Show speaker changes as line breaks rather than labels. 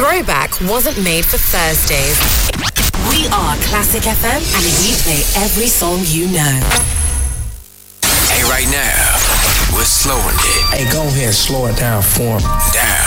Throwback wasn't made for Thursdays. We are Classic FM and we play every song you know.
Hey, right now, we're slowing it.
Hey, go ahead and slow it down for him.
Down.